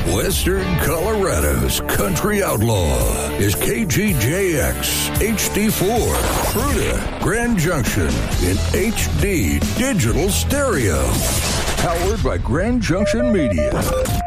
Western Colorado's country outlaw is KGJX HD4, Fruita, Grand Junction in HD digital stereo. Powered by Grand Junction Media.